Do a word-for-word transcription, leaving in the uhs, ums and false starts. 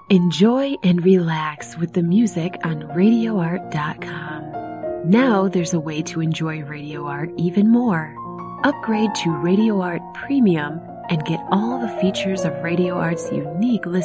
Enjoy and relax with the music on radio art dot com. Now there's a way to enjoy Radio Art even more. Upgrade to Radio Art Premium and get all the features of Radio Art's unique list